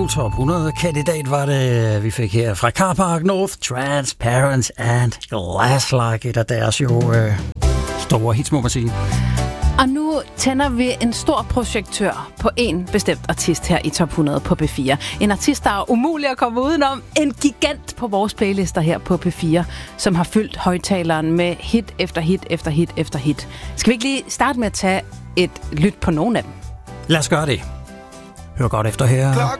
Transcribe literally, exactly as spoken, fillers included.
Soul Top hundrede kandidat var det, vi fik her fra Carpark North, Transparent and Glass Like, et af deres jo øh, store hits, må man sige. Og nu tænder vi en stor projektør på en bestemt artist her i Top hundrede på P fire. En artist, der er umulig at komme udenom. En gigant på vores playlister her på P fire, som har fyldt højtaleren med hit efter hit efter hit efter hit. Skal vi ikke lige starte med at tage et lyt på nogen af dem? Lad os gøre det. Hør godt efter her.